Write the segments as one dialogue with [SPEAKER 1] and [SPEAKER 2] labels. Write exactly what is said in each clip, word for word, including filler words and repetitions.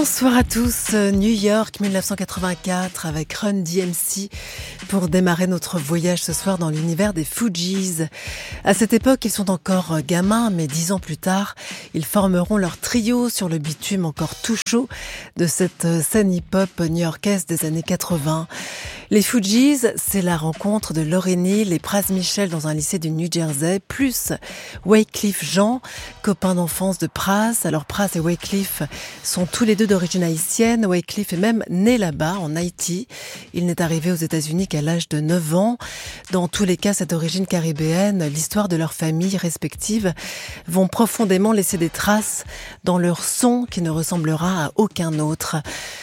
[SPEAKER 1] Bonsoir à tous, New York dix-neuf cent quatre-vingt-quatre avec Run D M C pour démarrer notre voyage ce soir dans l'univers des Fugees. À cette époque, ils sont encore gamins, mais dix ans plus tard, ils formeront leur trio sur le bitume encore tout chaud de cette scène hip-hop new-yorkaise des années quatre-vingts. Les Fugees, c'est la rencontre de Lauryn Hill et Pras Michel dans un lycée du New Jersey, plus Wyclef Jean, copain d'enfance de Pras. Alors Pras et Wyclef sont tous les deux d'origine haïtienne. Wyclef est même né là-bas, en Haïti. Il n'est arrivé aux États-Unis qu'à l'âge de neuf ans. Dans tous les cas, cette origine caribéenne, l'histoire de leurs familles respectives vont profondément laisser des traces dans leur son qui ne ressemblera à aucun autre.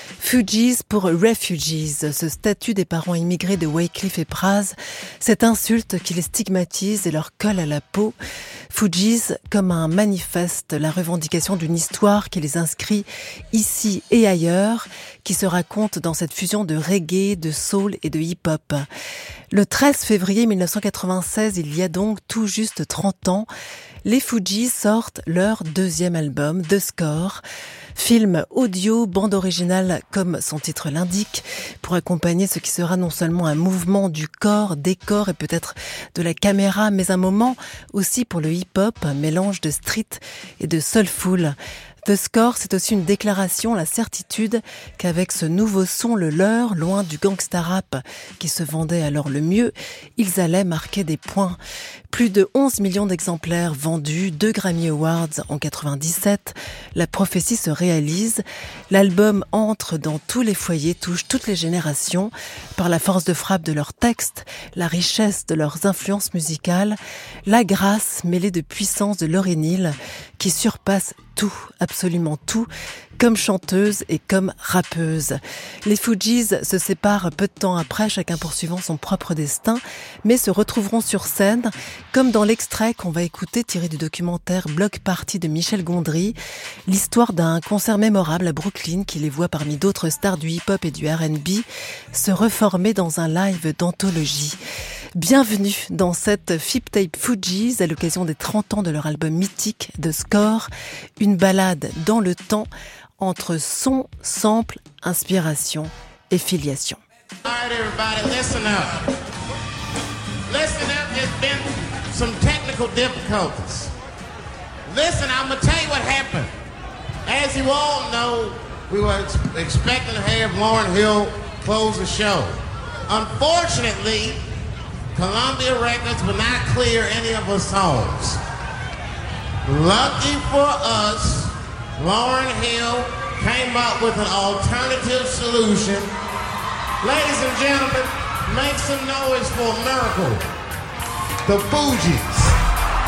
[SPEAKER 1] Fugees pour Refugees, ce statut des parents immigrés de Wyclef et Pras, cette insulte qui les stigmatise et leur colle à la peau. Fugees comme un manifeste, la revendication d'une histoire qui les inscrit ici et ailleurs, qui se raconte dans cette fusion de reggae, de soul et de hip-hop. Le treize février dix-neuf cent quatre-vingt-seize, il y a donc tout juste trente ans, les Fugees sortent leur deuxième album, The Score, film audio, bande originale comme son titre l'indique, pour accompagner ce qui sera non seulement un mouvement du corps, des corps et peut-être de la caméra, mais un moment aussi pour le hip-hop, un mélange de street et de soulful. The Score, c'est aussi une déclaration, la certitude qu'avec ce nouveau son, le leur, loin du gangsta rap qui se vendait alors le mieux, ils allaient marquer des points. Plus de onze millions d'exemplaires vendus, deux Grammy Awards en quatre-vingt-dix-sept, la prophétie se réalise, l'album entre dans tous les foyers, touche toutes les générations, par la force de frappe de leurs textes, la richesse de leurs influences musicales, la grâce mêlée de puissance de Lauryn Hill qui surpasse tout, absolument tout, comme chanteuse et comme rappeuse. Les Fugees se séparent peu de temps après, chacun poursuivant son propre destin, mais se retrouveront sur scène, comme dans l'extrait qu'on va écouter tiré du documentaire Block Party de Michel Gondry, l'histoire d'un concert mémorable à Brooklyn qui les voit parmi d'autres stars du hip-hop et du R and B se reformer dans un live d'anthologie. Bienvenue dans cette Fip Tape Fugees à l'occasion des trente ans de leur album mythique The Score, une balade dans le temps entre son, sample, inspiration et filiation.
[SPEAKER 2] All right, everybody, listen up. Listen up, there's been some technical difficulties. Listen, I'm going to tell you what happened. As you all know, we were ex- expecting to have Lauryn Hill close the show. Unfortunately, Columbia Records would not clear any of her songs. Lucky for us, Lauryn Hill came up with an alternative solution. Ladies and gentlemen, make some noise for a miracle. The Fugees.